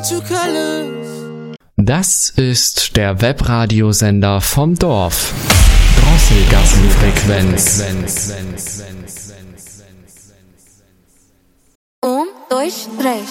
Das ist der Webradiosender vom Dorf. Drosselgassenfrequenz. 1, 2, 3.